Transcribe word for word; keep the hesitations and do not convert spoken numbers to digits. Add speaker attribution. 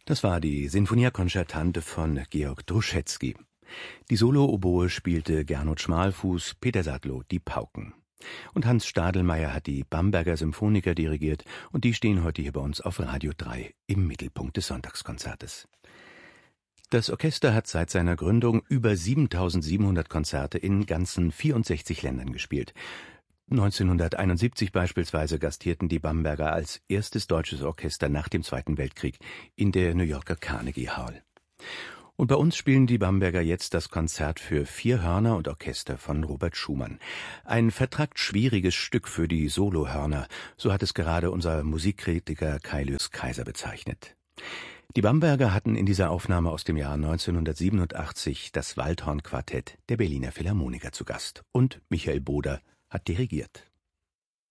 Speaker 1: Das war die Sinfonia Concertante von Georg Druschetsky. Die Solo-Oboe spielte Gernot Schmalfuß, Peter Sadlow die Pauken. Und Hans Stadelmeier hat die Bamberger Symphoniker dirigiert und die stehen heute hier bei uns auf Radio drei im Mittelpunkt des Sonntagskonzertes. Das Orchester hat seit seiner Gründung über siebentausendsiebenhundert Konzerte in ganzen vierundsechzig Ländern gespielt. neunzehnhunderteinundsiebzig beispielsweise gastierten die Bamberger als erstes deutsches Orchester nach dem Zweiten Weltkrieg in der New Yorker Carnegie Hall. Und bei uns spielen die Bamberger jetzt das Konzert für vier Hörner und Orchester von Robert Schumann. Ein vertrackt schwieriges Stück für die Solohörner, so hat es gerade unser Musikkritiker Kaius Kaiser bezeichnet. Die Bamberger hatten in dieser Aufnahme aus dem Jahr neunzehnhundertsiebenundachtzig das Waldhorn-Quartett der Berliner Philharmoniker zu Gast. Und Michael Boder hat dirigiert.